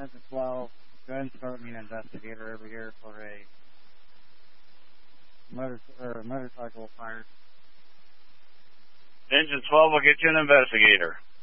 Engine 12. Go ahead and start me an investigator over here for a motorcycle fire. Engine 12 will get you an investigator.